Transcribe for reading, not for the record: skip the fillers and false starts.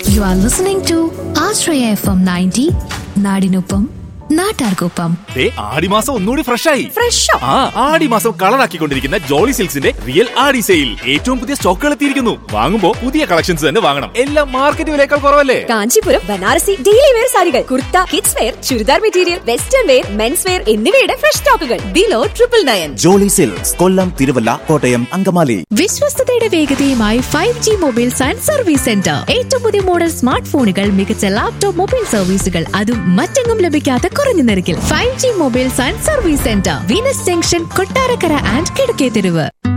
You are listening to Ashraya FM 90, നാടിനൊപ്പം നാട്ടാർക്കൊപ്പം. ആടിമാസം ഒന്നുകൂടി ഫ്രഷായി. ആടിമാസം കളറാക്കിക്കൊണ്ടിരിക്കുന്ന ജോളി സിൽക്സിന്റെ റിയൽ ആടി സെയിൽ. ഏറ്റവും പുതിയ സ്റ്റോക്കുകൾ എത്തിയിരിക്കുന്നു. വാങ്ങുമ്പോൾ പുതിയ കളക്ഷൻസ് തന്നെ വാങ്ങണം. എല്ലാം മാർക്കറ്റ് വിലയേക്കാൾ കുറവല്ലേ? കാഞ്ചീപുരം ബനാറസി ഡെയിലി വെയർ സാരികൾ, kurta, kids wear, churidar material, western wear, men's wear എന്നിവയുടെ ഫ്രഷ് സ്റ്റോക്കുകൾ below 999. Jolly silks, Kollam, Thiruvalla, Kottayam, Angamaly. വിശ്വസ്തയുടെ വേഗതയുമായി 5G mobiles and service centre. ഏറ്റവും പുതിയ മോഡൽ സ്മാർട്ട് ഫോണുകൾ, മികച്ച ലാപ്ടോപ്പ് മൊബൈൽ സർവീസുകൾ, അതും മറ്റെങ്ങും ലഭിക്കാത്ത കുറഞ്ഞ നിരക്കിൽ. 5G mobiles and service centre, Venus junction, Kottarakkara and Kizhakketheruvu.